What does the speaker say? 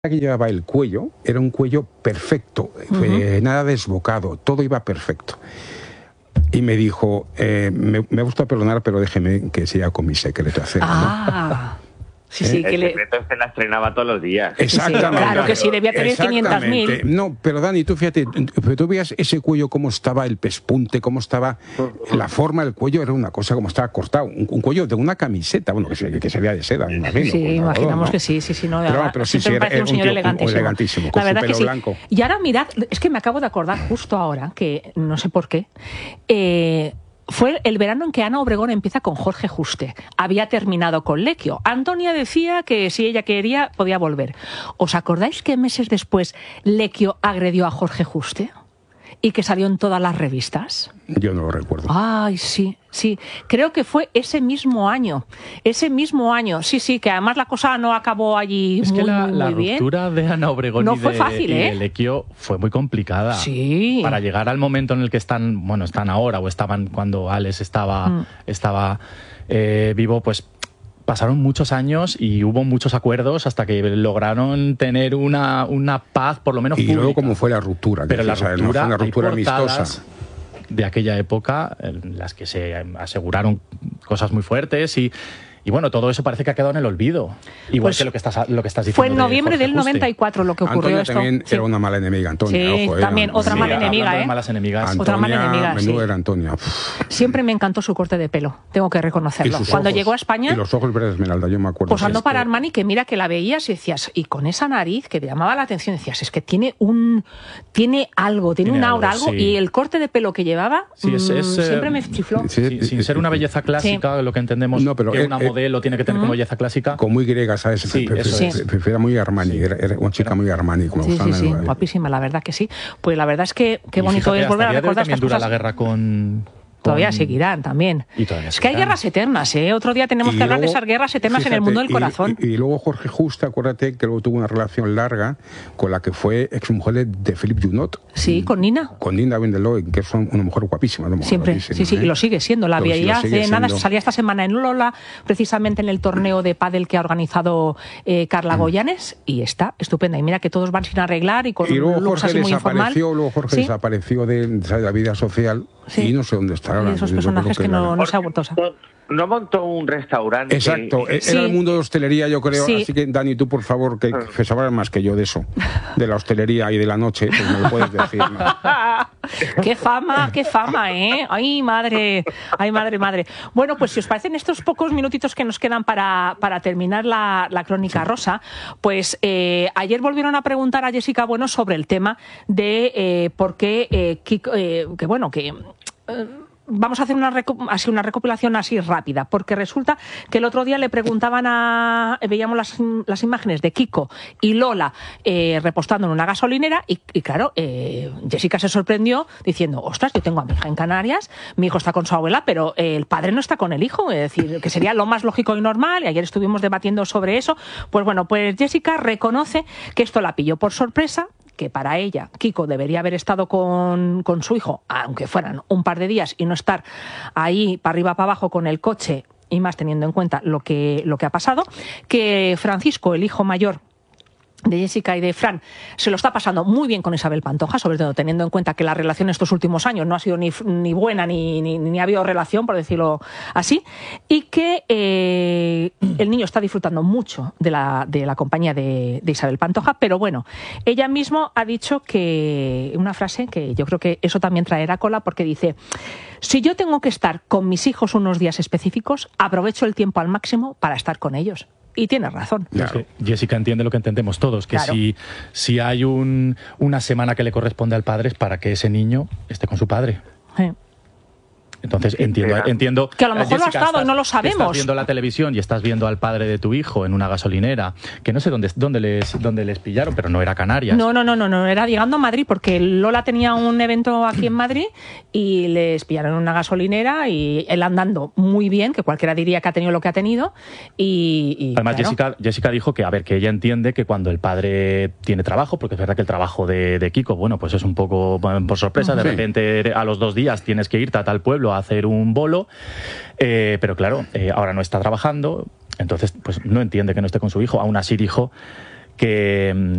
que llevaba el cuello era un cuello perfecto, nada desbocado, todo iba perfecto. Y me dijo, me gusta perdonar, pero déjeme que siga con mi secreto. Sí, sí, el secreto se la estrenaba todos los días. Exactamente. Sí, claro que sí, debía tener 500.000. No, pero Dani, tú fíjate, tú veías ese cuello, cómo estaba el pespunte, cómo estaba la forma del cuello, era una cosa como estaba cortado, un cuello de una camiseta, bueno, que sería de seda, me imagino. Sí, imaginamos que sí, no, pero sí, me parece un señor elegantísimo. Con la verdad su pelo que blanco. Sí. Y ahora mirad, es que me acabo de acordar justo ahora, que no sé por qué, fue el verano en que Ana Obregón empieza con Jorge Juste. Había terminado con Lecchio. Antonia decía que si ella quería, podía volver. ¿Os acordáis que meses después Lecchio agredió a Jorge Juste? Y que salió en todas las revistas. Yo no lo recuerdo. Ay, sí. Creo que fue ese mismo año. Sí, que además la cosa no acabó allí muy bien. La ruptura de Ana Obregón no fue fácil, y de Lecchio fue muy complicada. Sí. Para llegar al momento en el que están ahora, o estaban cuando Alex estaba vivo, pues pasaron muchos años y hubo muchos acuerdos hasta que lograron tener una paz, por lo menos y pública. luego cómo fue la ruptura. Pero la ruptura, no fue una ruptura amistosa de aquella época, en las que se aseguraron cosas muy fuertes y bueno, todo eso parece que ha quedado en el olvido. Igual que lo que estás diciendo. Fue en noviembre del 94 lo que ocurrió. Antonia también era una mala enemiga, Antonia. Sí, también otra mala enemiga, malas enemigas. Antonia, otra mala enemiga, menudo era Antonia. Siempre me encantó su corte de pelo, tengo que reconocerlo. Cuando ojos, llegó a España... Y los ojos verdes esmeralda, yo me acuerdo. Posando para Armani, que mira que la veías y decías, y con esa nariz que te llamaba la atención, decías, es que tiene algo, tiene un aura, algo, y el corte de pelo que llevaba siempre me chifló. Sin ser una belleza clásica, lo que entendemos que una modelo tiene que tener como belleza clásica. Como muy griega, ¿sabes? Era muy Armani, era una chica muy Armani. Como sí, guapísima, la verdad que sí. Pues la verdad es que qué bonito es volver a recordar estas cosas. La guerra con... Todavía seguirán también. Es que hay guerras eternas, ¿eh? Otro día tenemos que hablar de esas guerras eternas en el mundo del corazón. Y luego Jorge Juste, acuérdate que luego tuvo una relación larga con la que fue exmujer de Philippe Junot. Sí, con Nina. Con Nina Vendeloy, que es una mujer guapísima. Siempre, sí, y lo sigue siendo. La veía hace nada, salía esta semana en Lola, precisamente en el torneo de pádel que ha organizado Carla Goyanes, y está estupenda. Y mira que todos van sin arreglar y con looks así muy informal. Luego Jorge desapareció de la vida social y no sé dónde está. Y esos personajes que no se ha vuelto a usar. No montó un restaurante. Exacto, era el mundo de hostelería, yo creo. Sí. Así que, Dani, tú, por favor, que sabrás más que yo de eso, de la hostelería y de la noche, pues me lo puedes decir, ¿no? Qué fama, ¿eh? Ay, madre. Bueno, pues si os parecen estos pocos minutitos que nos quedan para terminar la crónica rosa, pues ayer volvieron a preguntar a Jessica Bueno sobre el tema de por qué Kiko, vamos a hacer una recopilación así rápida, porque resulta que el otro día le preguntaban veíamos las imágenes de Kiko y Lola repostando en una gasolinera y claro, Jessica se sorprendió diciendo, ostras, yo tengo a mi hija en Canarias, mi hijo está con su abuela, pero el padre no está con el hijo, es decir, que sería lo más lógico y normal, y ayer estuvimos debatiendo sobre eso. Pues bueno, pues Jessica reconoce que esto la pilló por sorpresa, que para ella Kiko debería haber estado con su hijo, aunque fueran un par de días, y no estar ahí para arriba para abajo con el coche, y más teniendo en cuenta lo que ha pasado, que Francisco, el hijo mayor de Jessica y de Fran, se lo está pasando muy bien con Isabel Pantoja, sobre todo teniendo en cuenta que la relación estos últimos años no ha sido ni buena ni ha habido relación, por decirlo así, y que el niño está disfrutando mucho de la compañía de Isabel Pantoja, pero bueno, ella misma ha dicho que una frase que yo creo que eso también traerá cola, porque dice: si yo tengo que estar con mis hijos unos días específicos, aprovecho el tiempo al máximo para estar con ellos. Y tiene razón. Claro. Jessica entiende lo que entendemos todos, que claro, si hay una semana que le corresponde al padre es para que ese niño esté con su padre. Entonces entiendo que a lo mejor Jessica, lo ha estado y no lo sabemos. Estás viendo la televisión y estás viendo al padre de tu hijo en una gasolinera, que no sé dónde les pillaron, pero no era Canarias. No, era llegando a Madrid, porque Lola tenía un evento aquí en Madrid y les pillaron en una gasolinera y él andando muy bien, que cualquiera diría que ha tenido lo que ha tenido. Y además, claro, Jessica dijo que ella entiende que cuando el padre tiene trabajo, porque es verdad que el trabajo de Kiko, bueno, pues es un poco por sorpresa, de repente a los 2 días tienes que irte a tal pueblo a hacer un bolo, pero claro, ahora no está trabajando, entonces pues no entiende que no esté con su hijo. Aún así dijo que